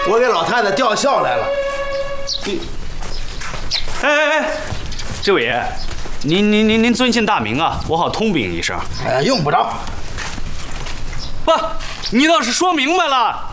我给老太太吊孝来了。 哎，这位爷，您尊姓大名啊？我好通禀一声。 哎，用不着。 不，你倒是说明白了。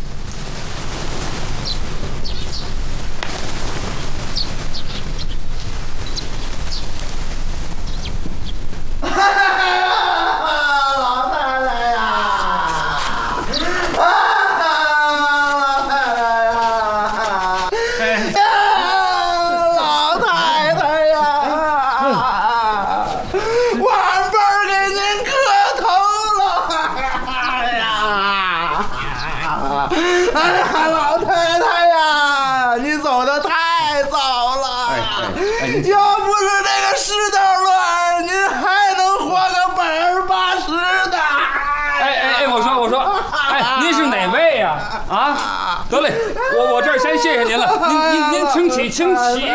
老太太呀，你走得太早了。要不是这个世道乱，您还能活个80-80的。 我说，您是哪位呀？啊，得嘞，我这儿先谢谢您了。您请起。起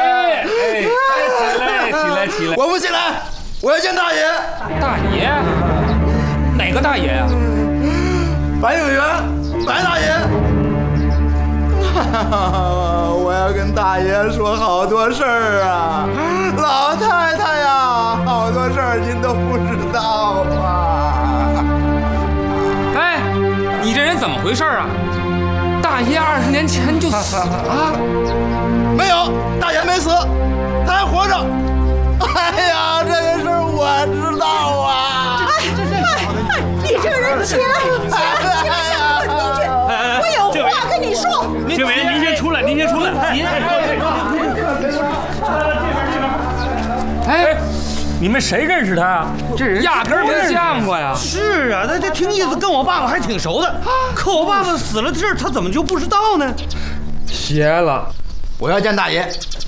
来。 我不起来，我要见大爷。 大爷？哪个大爷呀？ 白影园，白大爷。我要跟大爷说好多事儿啊，老太太呀，好多事儿您都不知道啊。 哎，你这人怎么回事啊？大爷20年前就死了？ 没有，大爷没死，他还活着。哎呀，这个事儿我知道啊。 你这人起来，下我出去，我有话跟你说。 这位您先出来。 哎，你们谁认识他呀？这人压根儿没见过呀。 是啊，他听意思跟我爸爸还挺熟的，可我爸爸死了的事他怎么就不知道呢？ 邪了！ 我要见大爷，